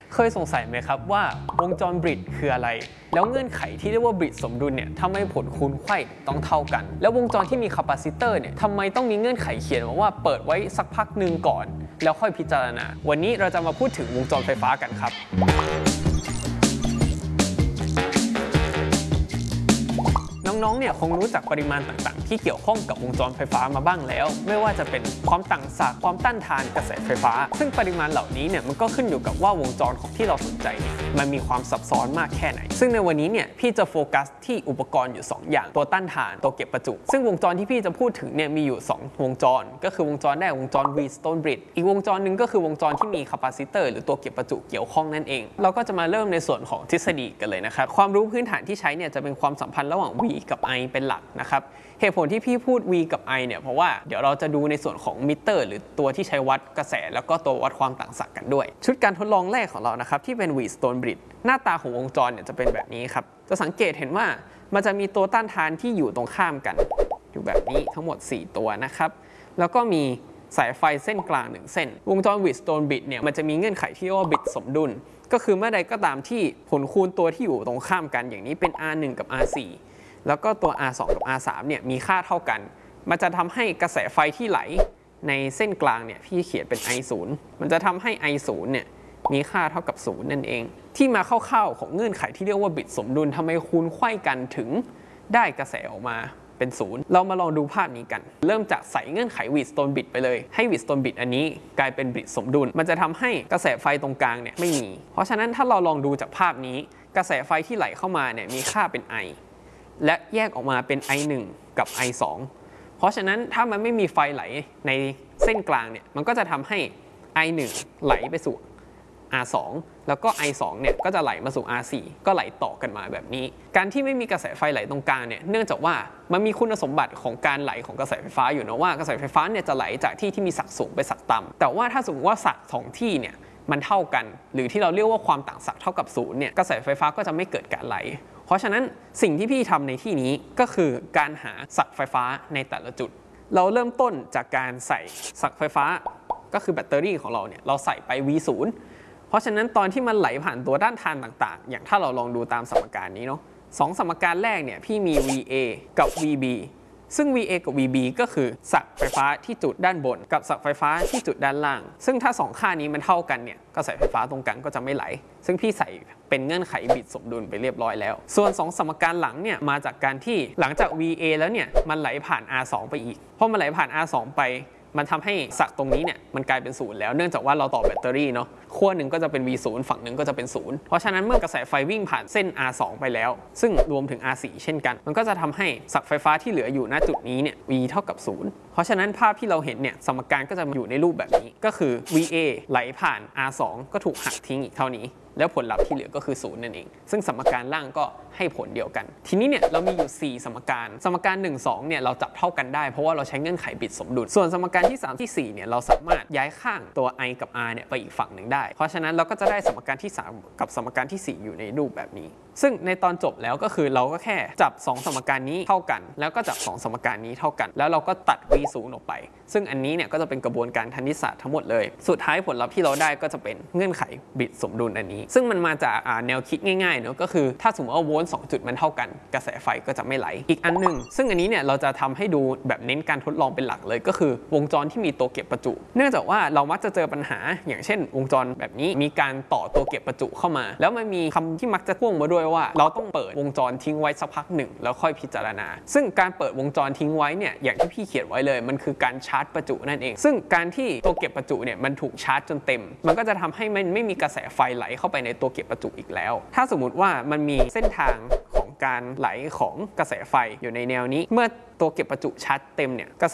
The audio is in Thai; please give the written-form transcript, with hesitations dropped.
เคยสงสัยไหมครับว่าวงจรบริดจ์คืออะไรแล้วเงื่อนไขที่เรียกว่าบริดจ์สมดุลเนี่ยทำไมผลคูณไขว้ต้องเท่ากันแล้ววงจรที่มีคาปาซิเตอร์เนี่ยทำไมต้องมีเงื่อนไขเขียนว่าเปิดไว้สักพักหนึ่งก่อนแล้วค่อยพิจารณาวันนี้เราจะมาพูดถึงวงจรไฟฟ้ากันครับน้องๆเนี่ยคงรู้จักปริมาณต่างๆที่เกี่ยวข้องกับวงจรไฟฟ้ามาบ้างแล้วไม่ว่าจะเป็นความต่างศักย์ความต้านทานกระแสไฟฟ้าซึ่งปริมาณเหล่านี้เนี่ยมันก็ขึ้นอยู่กับว่าวงจรของที่เราสนใจเนี่ยมันมีความซับซ้อนมากแค่ไหนซึ่งในวันนี้เนี่ยพี่จะโฟกัสที่อุปกรณ์อยู่2อย่างตัวต้านทานตัวเก็บประจุซึ่งวงจรที่พี่จะพูดถึงเนี่ยมีอยู่2วงจรก็คือวงจรแรกวงจร Wheatstone bridge อีกวงจรหนึ่งก็คือวงจรที่มีคาปาซิเตอร์หรือตัวเก็บประจุเกี่ยวข้องนั่นเองเราก็จะมาเริ่มในส่วนของทฤษฎีกันเลยนะครับความรู้พื้นฐานที่ใช้เนี่ยจะเป็นความสัมพันธ์ระหว่าง V กับ I เป็นหลักนะครับเหตุผลที่พี่พูด V กับ I เนี่ยเพราะว่าเดี๋ยวเราจะดูในส่วนของมิเตอร์หรือตัวที่ใช้วัดกระแสแล้วก็ตัววัดความต่างศักย์กันด้วยชุดการทดลองแรกของเรานะครับที่เป็น Wheatstone bridge หน้าตาของวงจรเนี่ยจะเป็นแบบนี้ครับจะสังเกตเห็นว่ามันจะมีตัวต้านทานที่อยู่ตรงข้ามกันอยู่แบบนี้ทั้งหมด4ตัวนะครับแล้วก็มีสายไฟเส้นกลาง1เส้นวงจร Wheatstone bridge เนี่ยมันจะมีเงื่อนไขที่เรียกว่าบิดสมดุลก็คือเมื่อใดก็ตามที่ผลคูณตัวที่อยู่ตรงข้ามกันอย่างนี้เป็น R1 กับ R4แล้วก็ตัว R2 กับ R3 เนี่ยมีค่าเท่ากันมันจะทำให้กระแสไฟที่ไหลในเส้นกลางเนี่ยพี่เขียนเป็น I0 มันจะทำให้ I0 เนี่ยมีค่าเท่ากับ0นั่นเองที่มาคร่าวๆของเงื่อนไขที่เรียกว่าบิดสมดุลทำไมคูณไขว้กันถึงได้กระแสออกมาเป็น0เรามาลองดูภาพนี้กันเริ่มจากใส่เงื่อนไข Wheatstone bridge ไปเลยให้ Wheatstone bridge อันนี้กลายเป็นบิดสมดุลมันจะทำให้กระแสไฟตรงกลางเนี่ยไม่มีเพราะฉะนั้นถ้าเราลองดูจากภาพนี้กระแสไฟที่ไหลเข้ามาเนี่ยมีค่าเป็น Iและแยกออกมาเป็น I1 กับ I2 เพราะฉะนั้นถ้ามันไม่มีไฟไหลในเส้นกลางเนี่ยมันก็จะทำให้ I1 ไหลไปสู่ R2 แล้วก็ I2 เนี่ยก็จะไหลมาสู่ R4 ก็ไหลต่อกันมาแบบนี้การที่ไม่มีกระแสไฟไหลตรงกลางเนี่ยเนื่องจากว่ามันมีคุณสมบัติของการไหลของกระแสไฟฟ้าอยู่นะว่ากระแสไฟฟ้าเนี่ยจะไหลจากที่ที่มีศักย์สูงไปศักย์ต่ำแต่ว่าถ้าสมมติว่าศักย์2ที่เนี่ยมันเท่ากันหรือที่เราเรียกว่าความต่างศักย์เท่ากับ0เนี่ยกระแสไฟฟ้าก็จะไม่เกิดการไหลเพราะฉะนั้นสิ่งที่พี่ทำในที่นี้ก็คือการหาศักย์ไฟฟ้าในแต่ละจุดเราเริ่มต้นจากการใส่ศักย์ไฟฟ้าก็คือแบตเตอรี่ของเราเนี่ยเราใส่ไป V0 เพราะฉะนั้นตอนที่มันไหลผ่านตัวด้านทานต่างๆอย่างถ้าเราลองดูตามสมการนี้เนาะ2สมการแรกเนี่ยพี่มี VA กับ VB ซึ่ง VA กับ VB ก็คือศักย์ไฟฟ้าที่จุดด้านบนกับศักย์ไฟฟ้าที่จุดด้านล่างซึ่งถ้า2ค่านี้มันเท่ากันเนี่ยกระแสไฟฟ้าตรงกลางก็จะไม่ไหลซึ่งพี่ใส่เป็นเงื่อนไขบิดสมดุลไปเรียบร้อยแล้วส่วน2สมการหลังเนี่ยมาจากการที่หลังจาก VA แล้วเนี่ยมันไหลผ่าน R2 ไปอีกพอมันไหลผ่าน R2 ไปมันทำให้ศักย์ตรงนี้เนี่ยมันกลายเป็น0แล้วเนื่องจากว่าเราต่อแบตเตอรี่เนาะขั้วหนึ่งก็จะเป็น V0 ฝั่งหนึ่งก็จะเป็น0เพราะฉะนั้นเมื่อกระแสไฟวิ่งผ่านเส้น R2 ไปแล้วซึ่งรวมถึง R4 เช่นกันมันก็จะทำให้ศักย์ไฟฟ้าที่เหลืออยู่ณจุดนี้เนี่ย V เท่ากับ0เพราะฉะนั้นภาพที่เราเห็นเนี่ยสมการก็จะอยู่ในรูปแบบนี้ก็คือ VA ไหลผ่าน R2 ก็ถูกหักทิ้งอีกเท่านี้แล้วผลลัพธ์ที่เหลือก็คือ0นั่นเองซึ่งสมการล่างก็ให้ผลเดียวกันทีนี้เนี่ยเรามีอยู่4สมการ1 2เนี่ยเราจับเท่ากันได้เพราะว่าเราใช้เงื่อนไขบิดสมดุลส่วนสมการที่3ที่4เนี่ยเราสามารถย้ายข้างตัว I กับ R เนี่ยไปอีกฝั่งหนึ่งได้เพราะฉะนั้นเราก็จะได้สมการที่3กับสมการที่4อยู่ในรูปแบบนี้ซึ่งในตอนจบแล้วก็คือเราก็แค่จับ2สมการนี้เท่ากันแล้วก็จับ2สมการนี้เท่ากันแล้วเราก็ตัด V0 ออกไปซึ่งอันนี้เนี่ยก็จะเป็นกระบวนการคณิตศาสตร์ทั้งหมดเลยสุดท้ายผลลัพธ์ที่เราได้ก็จะเป็นเงื่อนไขบิดสมดุลอันนี้ซึ่งมันมาจากแนวคิดง่ายๆเนอะก็คือถ้าสมมติว่าโวลต์2จุดมันเท่ากันกระแสไฟก็จะไม่ไหลอีกอันหนึ่งซึ่งอันนี้เนี่ยเราจะทำให้ดูแบบเน้นการทดลองเป็นหลักเลยก็คือวงจรที่มีตัวเก็บประจุเนื่องจากว่าเรามักจะเจอปัญหาอย่างเช่นวงจรแบบนี้มีการต่อตัวเก็บประจุเข้ามาแล้วมันมีคำที่มักจะพ่วงมาด้วยว่าเราต้องเปิดวงจรทิ้งไว้สักพักหนึ่งแล้วค่อยพิจารณาซึ่งการเปิดวงจรทิ้งไว้เนี่ยอย่างที่พี่เขียนไว้เลยมันคือการชาร์จประจุนั่นเองซึ่งการที่ตัวเก็บประจุเนี่ยมันถูกชาร์จจนเต็มมันก็จะทำให้มันไม่มีกระแสไฟไหลเข้าไปในตัวเก็บประจุอีกแล้วถ้าสมมุติว่ามันมีเส้นทางของการไหลของกระแสไฟอยู่ในแนวนี้เมื่อตัวเก็บประจุชาร์จเต็มเนี่ยกระแส